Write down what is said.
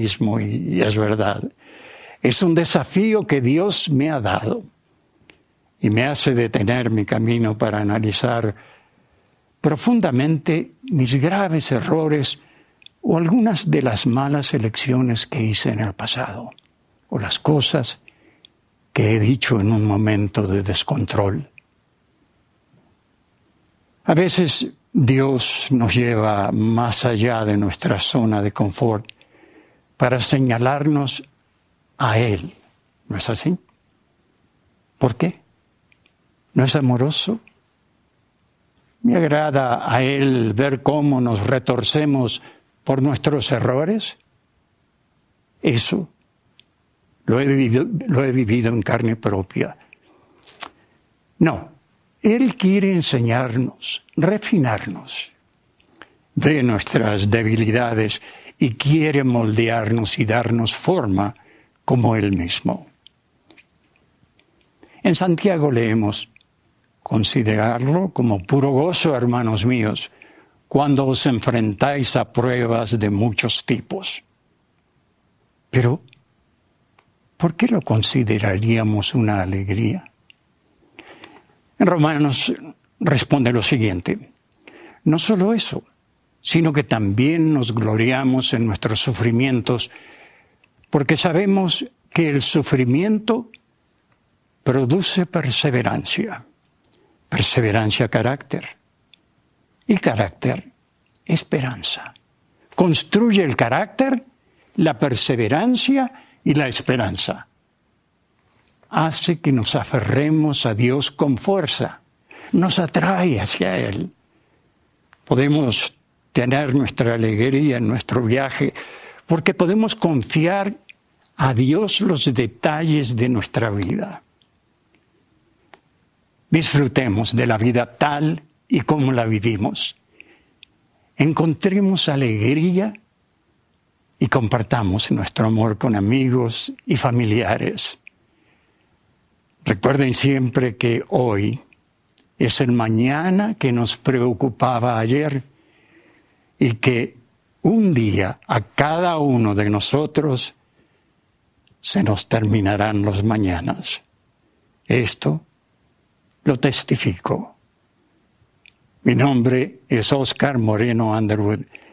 mismo y es verdad. Es un desafío que Dios me ha dado y me hace detener mi camino para analizar profundamente mis graves errores o algunas de las malas elecciones que hice en el pasado, o las cosas que he dicho en un momento de descontrol. A veces Dios nos lleva más allá de nuestra zona de confort para señalarnos a Él. ¿No es así? ¿Por qué? ¿No es amoroso? ¿Me agrada a Él ver cómo nos retorcemos por nuestros errores? Eso lo he vivido en carne propia. No, Él quiere enseñarnos, refinarnos de nuestras debilidades y quiere moldearnos y darnos forma como Él mismo. En Santiago leemos: consideradlo como puro gozo, hermanos míos, cuando os enfrentáis a pruebas de muchos tipos. Pero, ¿por qué lo consideraríamos una alegría? En Romanos responde lo siguiente: no solo eso, sino que también nos gloriamos en nuestros sufrimientos, porque sabemos que el sufrimiento produce perseverancia. Perseverancia, carácter. Y carácter, esperanza. Construye el carácter, la perseverancia y la esperanza. Hace que nos aferremos a Dios con fuerza. Nos atrae hacia Él. Podemos tener nuestra alegría en nuestro viaje porque podemos confiar a Dios los detalles de nuestra vida. Disfrutemos de la vida tal y como la vivimos. Encontremos alegría y compartamos nuestro amor con amigos y familiares. Recuerden siempre que hoy es el mañana que nos preocupaba ayer y que un día a cada uno de nosotros se nos terminarán los mañanas. Esto lo testifico. Mi nombre es Oscar Moreno Underwood